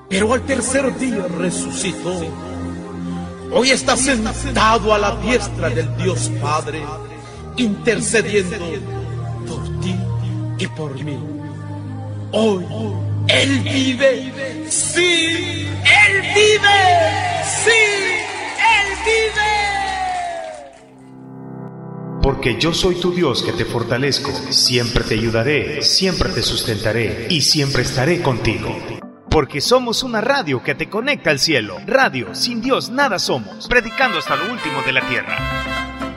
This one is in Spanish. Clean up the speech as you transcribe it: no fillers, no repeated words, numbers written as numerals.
pero al tercer día resucitó. Hoy está sentado a la diestra del Dios Padre, intercediendo por ti y por mí. Hoy Él vive, sí, Él vive, sí, Él vive. Porque yo soy tu Dios que te fortalezco, siempre te ayudaré, siempre te sustentaré y siempre estaré contigo. Porque somos una radio que te conecta al cielo. Radio, sin Dios nada somos, predicando hasta lo último de la tierra.